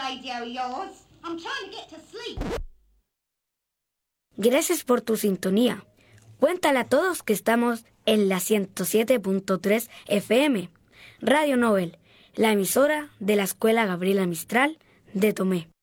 radio yours. I'm trying to get to sleep. Gracias por tu sintonía. Cuéntale a todos que estamos en la 107.3 FM, Radio Nobel, la emisora de la Escuela Gabriela Mistral de Tomé.